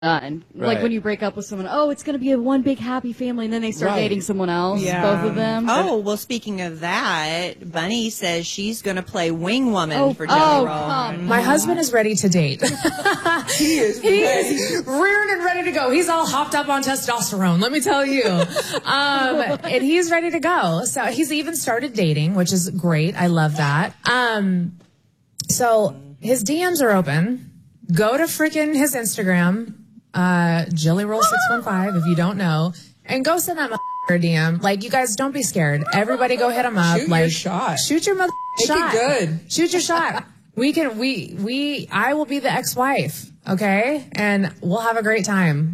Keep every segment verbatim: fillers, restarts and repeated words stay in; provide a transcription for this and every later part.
done. Right. Like when you break up with someone, oh, it's going to be a one big happy family, and then they start Right. dating someone else, Yeah. both of them. Oh, well, speaking of that, Bunny says she's going to play wing woman Oh, for Jelly oh, Roll. come My husband is ready to date. He is He ready. is rearing and ready to go. He's all hopped up on testosterone, let me tell you. Um, and he's ready to go. So he's even started dating, which is great. I love that. Um, so his D Ms are open. Go to freaking his Instagram, uh, Jelly Roll six one five, if you don't know, and go send that motherfucker a D M. Like, you guys, don't be scared. Everybody go hit him up. Shoot like, your shot. Shoot your mother Make shot. it good. Shoot your shot. We can, we, we, I will be the ex-wife, okay? And we'll have a great time.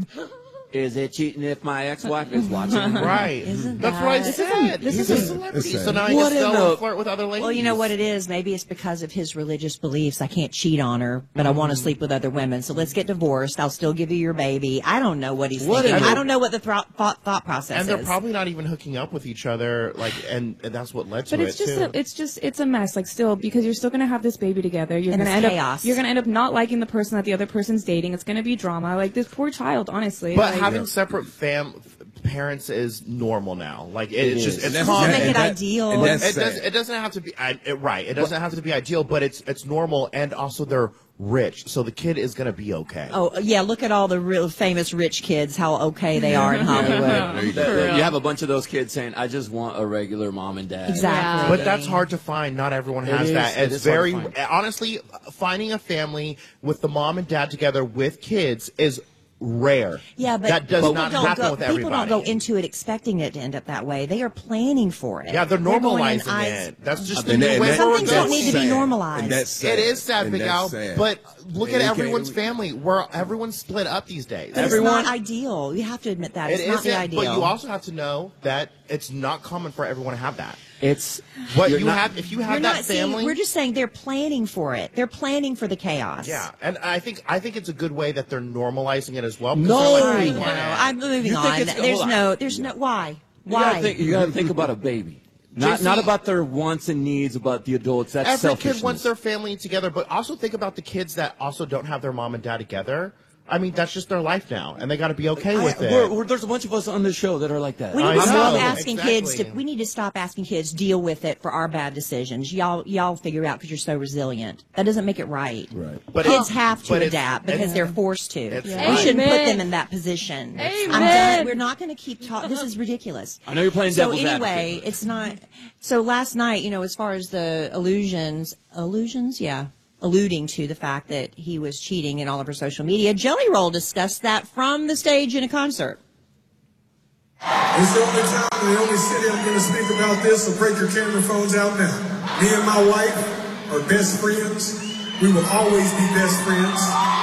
Is it cheating if my ex-wife is watching? Right. Isn't That's that- what I This said. this He's isn't- a celebrity, It's so now he What gets to in go the- and flirt with other ladies. Well, you know what it is? Maybe it's because of his religious beliefs. I can't cheat on her, but I want to sleep with other women. So let's get divorced. I'll still give you your baby. I don't know what he's What thinking. in I the- don't know what the thought, thought, thought process And they're is. probably not even hooking up with each other, like, and, and that's what led to But it it's just too. a, it's just it's a mess, like still, because you're still gonna have this baby together. You're And gonna it's end chaos. up you're gonna end up not liking the person that the other person's dating. It's gonna be drama. Like this poor child, honestly. But like, having separate fam parents is normal now. Like it, It it's just is. it's And that's- common. Make and it that- ideal. and that's it, sad. does, it doesn't have to be I, it, right. It doesn't have to be ideal, but it's it's normal, and also they're rich, so the kid is gonna be okay. Oh, yeah, look at all the real famous rich kids, how okay they are in Hollywood. There you go. You have a bunch of those kids saying, I just want a regular mom and dad. Exactly. But that's hard to find. Not everyone It has is. that. It It's is hard very to find. honestly finding a family with the mom and dad together with kids is rare. Yeah, but that does people not don't happen go, with people everybody. don't go into it expecting it to end up that way. They are planning for it. yeah, they're going in normalizing eyes- it. That's just the And new that- way and that- Some we're things going. don't need to be sad. normalized. And that's sad. It is sad, And Big that's Al, sad. but look And at they can't everyone's even- family. Where everyone's split up these days. But Everyone- it's not ideal. You have to admit that. It's It not the isn't, ideal. but you also have to know that it's not common for everyone to have that. It's What you're you not- have, if you have You're that not seeing, family, we're just saying they're planning for it. They're planning for the chaos. yeah, and I think I think it's a good way that they're normalizing it as well. because No. they're All like, right, "We no, want it." I'm moving You think on. it's- There's hold on. no, there's no, why? You gotta Why? think, you gotta think about a baby. Not J C, not about their wants and needs, about the adults. That's Every selfishness. kid wants their family together, but also think about the kids that also don't have their mom and dad together. I mean, that's just their life now, and they got to be okay I- with it. we're- we're- there's a bunch of us on this show that are like that. We need I to stop know, asking kids to. exactly. We need to stop asking kids deal with it for our bad decisions. Y'all, y'all figure it out because you're so resilient. That doesn't make it right. Right. But Kids it- have to but it's- adapt because it's- they're forced to. it's We fine. shouldn't put Amen. them in that position. I'm Amen. done. We're not going to keep talking. This is ridiculous. I know you're playing So devil's anyway, advocate. it's not. So last night, you know, as far as the illusions, illusions, yeah, alluding to the fact that he was cheating in all of her social media, Jelly Roll discussed that from the stage in a concert. It's the only time and the only city I'm going to speak about this, so break your camera phones out now. Me and my wife are best friends. We will always be best friends.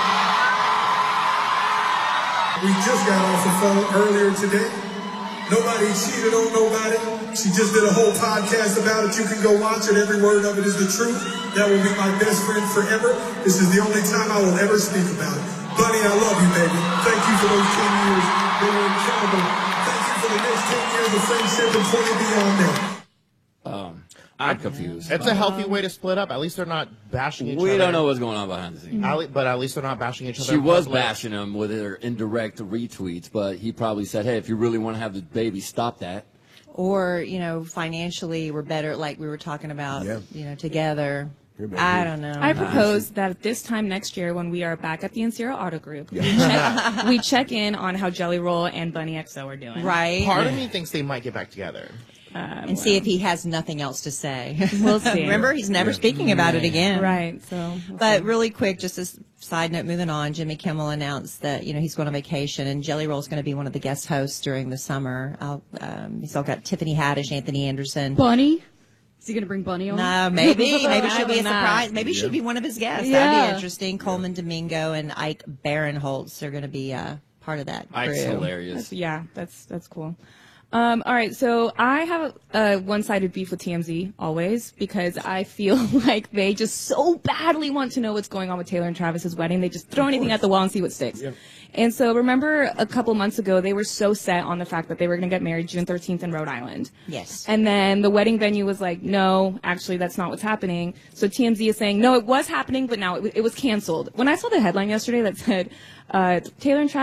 We just got off the phone earlier today. Nobody cheated on nobody. She just did a whole podcast about it. You can go watch it. Every word of it is the truth. That will be my best friend forever. This is the only time I will ever speak about it. Bunny, I love you, baby. Thank you for those ten years. They were incredible. Thank you for the next ten years of friendship and twenty beyond that. Um, I'm confused. It's a healthy way to split up. At least they're not bashing each other. We don't know what's going on behind the scenes. At le- but at least they're not bashing each other. She in was public. bashing him with her indirect retweets, but he probably said, "Hey, if you really want to have the baby, stop that." Or, you know, financially we're better, like we were talking about, Yeah. you know, together. You're better. I don't know. I propose that this time next year, when we are back at the Encira Auto Group, we, check, we check in on how Jelly Roll and Bunny X O are doing. Right? Part of me thinks they might get back together. And see if he has nothing else to say. We'll see. Remember, he's never speaking about it again. Right. So. we'll But see. really quick, just a side note, moving on, Jimmy Kimmel announced that, you know, he's going on vacation, and Jelly Roll's going to be one of the guest hosts during the summer. I'll, um, he's all got Tiffany Haddish, Anthony Anderson. Bunny? Is he going to bring Bunny on? No, maybe. Maybe she'll be a Probably not. surprise. Maybe she'll be one of his guests. That'd Yeah. be interesting. Coleman Domingo and Ike Barinholtz are going to be uh, part of that Ike's crew. hilarious. That's, yeah, that's that's cool. Um, all right, so I have a one-sided beef with T M Z always because I feel like they just so badly want to know what's going on with Taylor and Travis's wedding. They just throw anything at the wall and see what sticks. And so remember a couple months ago, they were so set on the fact that they were going to get married June thirteenth in Rhode Island. Yes. And then the wedding venue was like, no, actually, that's not what's happening. So T M Z is saying, no, it was happening, but now it, it was canceled. When I saw the headline yesterday that said, uh, Taylor and Travis